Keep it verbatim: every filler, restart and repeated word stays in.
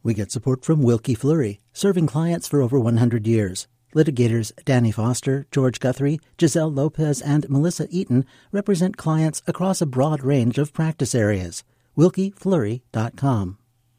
We get support from Wilkie Fleury, serving clients for over one hundred years. Litigators Danny Foster, George Guthrie, Giselle Lopez, and Melissa Eaton represent clients across a broad range of practice areas. wilkie fleury dot com.